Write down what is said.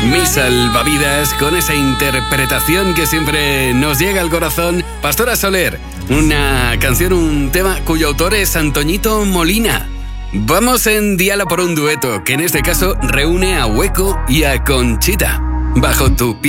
Mis salvavidas, con esa interpretación que siempre nos llega al corazón. Pastora Soler, una canción, un tema cuyo autor es Antoñito Molina. Vamos en diálogo por un dueto, que en este caso reúne a Hueco y a Conchita. Bajo tu